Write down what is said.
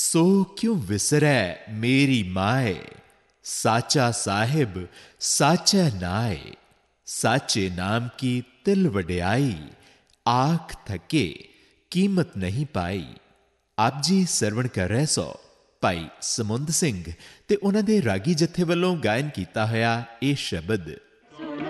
सो क्यों विसरै मेरी माए, साचा साहिब साचा नाए। साचे नाम की तिल वड्याई, आख थके कीमत नहीं पाई। आप जी सरवण कर रहे सो भाई ਸਮੁੰਦ ਸਿੰਘ ਤੇ ਉਹਨਾਂ ਦੇ ਰਾਗੀ ਜਥੇ ਵੱਲੋਂ ਗਾਇਨ ਕੀਤਾ ਹੋਇਆ ਇਹ ਸ਼ਬਦ